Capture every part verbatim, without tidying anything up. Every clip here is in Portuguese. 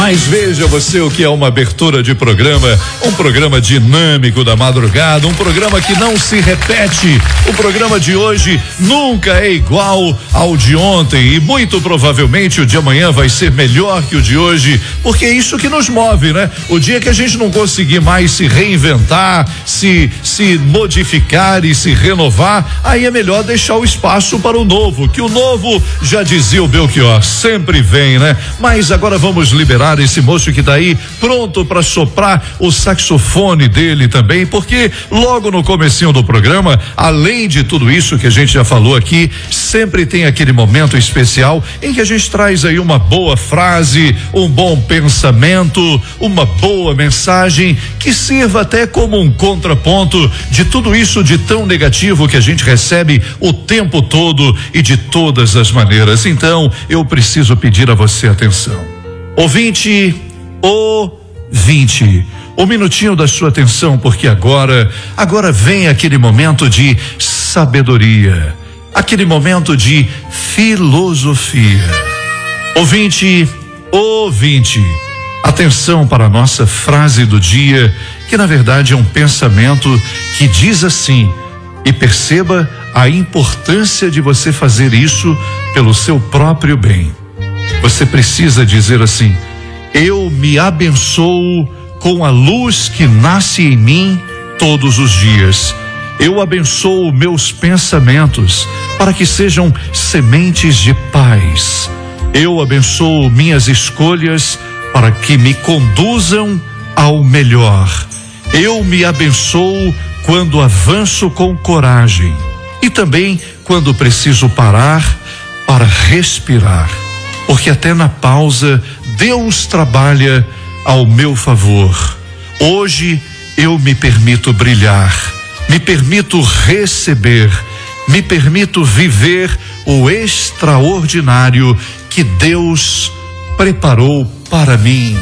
Mas veja você o que é uma abertura de programa, um programa dinâmico da madrugada, um programa que não se repete. O programa de hoje nunca é igual ao de ontem e muito provavelmente o de amanhã vai ser melhor que o de hoje, porque é isso que nos move, né? O dia que a gente não conseguir mais se reinventar, se se modificar e se renovar, aí é melhor deixar o espaço para o novo, que o novo, já dizia o Belchior, sempre vem, né? Mas agora vamos liberar esse moço que tá aí pronto para soprar o saxofone dele também, porque logo no comecinho do programa, além de tudo isso que a gente já falou aqui, sempre tem aquele momento especial em que a gente traz aí uma boa frase, um bom pensamento, uma boa mensagem que sirva até como um contraponto de tudo isso de tão negativo que a gente recebe o tempo todo e de todas as maneiras. Então, eu preciso pedir a você atenção. Ouvinte, ouvinte, um minutinho da sua atenção, porque agora, agora vem aquele momento de sabedoria, aquele momento de filosofia. Ouvinte, ouvinte, atenção para a nossa frase do dia, que na verdade é um pensamento que diz assim, e perceba a importância de você fazer isso pelo seu próprio bem. Você precisa dizer assim: eu me abençoo com a luz que nasce em mim todos os dias. Eu abençoo meus pensamentos para que sejam sementes de paz. Eu abençoo minhas escolhas para que me conduzam ao melhor. Eu me abençoo quando avanço com coragem e também quando preciso parar para respirar. Porque até na pausa, Deus trabalha ao meu favor. Hoje eu me permito brilhar, me permito receber, me permito viver o extraordinário que Deus preparou para mim.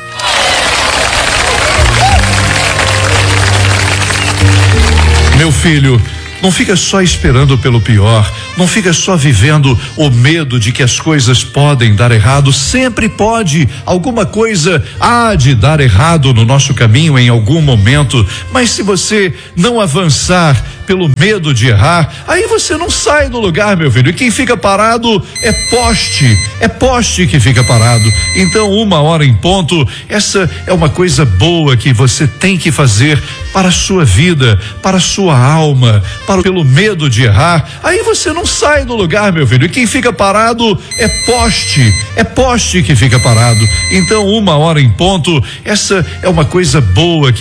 Meu filho, não fica só esperando pelo pior, não fica só vivendo o medo de que as coisas podem dar errado. Sempre pode, alguma coisa há de dar errado no nosso caminho em algum momento, mas se você não avançar pelo medo de errar, aí você não sai do lugar, meu filho, e quem fica parado é poste, é poste que fica parado. Então, uma hora em ponto, essa é uma coisa boa que você tem que fazer para a sua vida, para a sua alma, para pelo medo de errar, aí você não sai do lugar, meu filho, e quem fica parado é poste, é poste que fica parado. Então, uma hora em ponto, essa é uma coisa boa que